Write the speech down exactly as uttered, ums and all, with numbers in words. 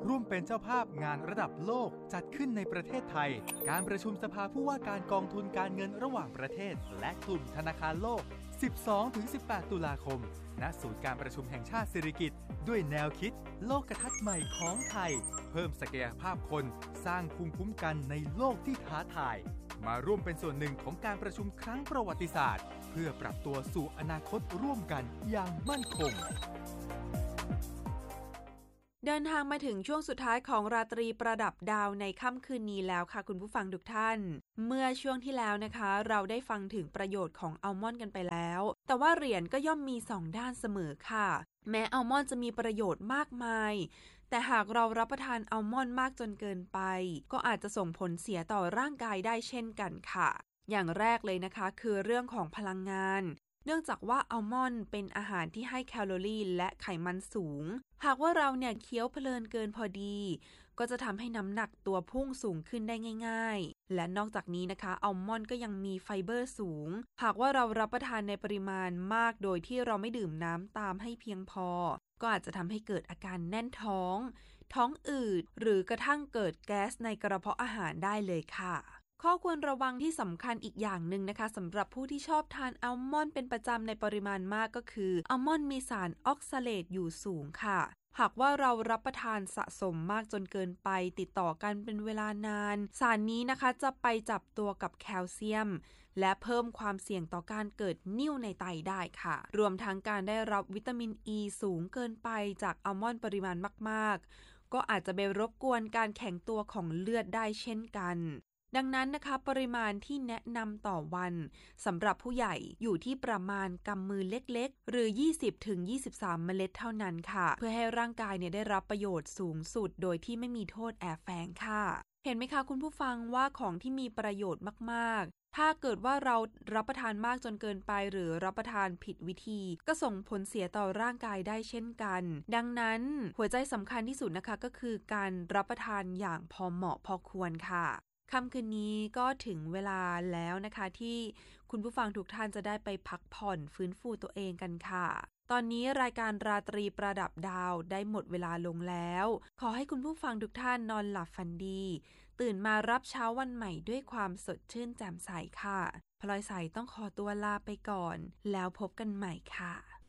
ร่วมเป็นเจ้าภาพงานระดับโลกจัดขึ้นในประเทศไทยการประชุมสภาผู้ว่าการกองทุนการเงินระหว่างประเทศและกลุ่มธนาคารโลก สิบสองถึงสิบแปด ตุลาคมณศูนย์การประชุมแห่งชาติสิริกิติ์ด้วยแนวคิดโลกทัศน์ใหม่ของไทยเพิ่มศักยภาพคนสร้างภูมิคุ้มกันในโลกที่ท้าทายมาร่วมเป็นส่วนหนึ่งของการประชุมครั้งประวัติศาสตร์เพื่อปรับตัวสู่อนาคตร่วมกันอย่างมั่นคงเดินทางมาถึงช่วงสุดท้ายของราตรีประดับดาวในค่ำคืนนี้แล้วค่ะคุณผู้ฟังทุกท่านเมื่อช่วงที่แล้วนะคะเราได้ฟังถึงประโยชน์ของอัลมอนด์กันไปแล้วแต่ว่าเหรียญก็ย่อมมีสองด้านเสมอค่ะแม้อัลมอนด์จะมีประโยชน์มากมายแต่หากเรารับประทานอัลมอนด์มากจนเกินไปก็อาจจะส่งผลเสียต่อร่างกายได้เช่นกันค่ะอย่างแรกเลยนะคะคือเรื่องของพลังงานเนื่องจากว่าอัลมอนด์เป็นอาหารที่ให้แคลอรี่และไขมันสูงหากว่าเราเนี่ยเคี้ยวเพลินเกินพอดีก็จะทำให้น้ำหนักตัวพุ่งสูงขึ้นได้ง่ายๆและนอกจากนี้นะคะอัลมอนด์ก็ยังมีไฟเบอร์สูงหากว่าเรารับประทานในปริมาณมากโดยที่เราไม่ดื่มน้ำตามให้เพียงพอก็อาจจะทำให้เกิดอาการแน่นท้องท้องอืดหรือกระทั่งเกิดแก๊สในกระเพาะอาหารได้เลยค่ะข้อควรระวังที่สำคัญอีกอย่างหนึ่งนะคะสำหรับผู้ที่ชอบทานอัลมอนด์เป็นประจำในปริมาณมากก็คืออัลมอนด์มีสารออกซาเลตอยู่สูงค่ะหากว่าเรารับประทานสะสมมากจนเกินไปติดต่อกันเป็นเวลานานสารนี้นะคะจะไปจับตัวกับแคลเซียมและเพิ่มความเสี่ยงต่อการเกิดนิ่วในไตได้ค่ะรวมทั้งการได้รับวิตามินอ e ีสูงเกินไปจากอัลมอนด์ปริมาณมากๆก็อาจจะไปรบกวนการแข็งตัวของเลือดได้เช่นกันดังนั้นนะคะปริมาณที่แนะนำต่อวันสำหรับผู้ใหญ่อยู่ที่ประมาณกำมือเล็กๆหรือ ยี่สิบถึงยี่สิบสาม เมล็ดเท่านั้นค่ะเพื่อให้ร่างกายเนี่ยได้รับประโยชน์สูงสุดโดยที่ไม่มีโทษแอบแฝงค่ะเห็นไหมคะคุณผู้ฟังว่าของที่มีประโยชน์มากๆถ้าเกิดว่าเรารับประทานมากจนเกินไปหรือรับประทานผิดวิธีก็ส่งผลเสียต่อร่างกายได้เช่นกันดังนั้นหัวใจสำคัญที่สุดนะคะก็คือการรับประทานอย่างพอเหมาะพอควรค่ะค่ำคืนนี้ก็ถึงเวลาแล้วนะคะที่คุณผู้ฟังทุกท่านจะได้ไปพักผ่อนฟื้นฟูตัวเองกันค่ะตอนนี้รายการราตรีประดับดาวได้หมดเวลาลงแล้วขอให้คุณผู้ฟังทุกท่านนอนหลับฝันดีตื่นมารับเช้าวันใหม่ด้วยความสดชื่นแจ่มใสค่ะพลอยใสต้องขอตัวลาไปก่อนแล้วพบกันใหม่ค่ะ